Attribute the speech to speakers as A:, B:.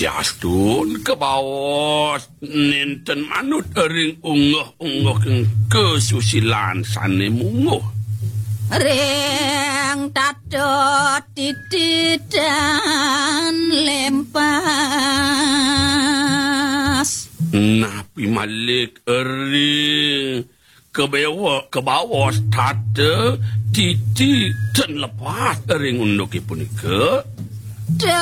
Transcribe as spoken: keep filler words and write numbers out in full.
A: Swastiastu kebaos ninten manut ring unguh-unguh kesusilaan sane munguh.
B: Ring tatot titidan lempas.
A: Napi malik ring kebawa kebawas tate titi dan lepas ring unduki punika.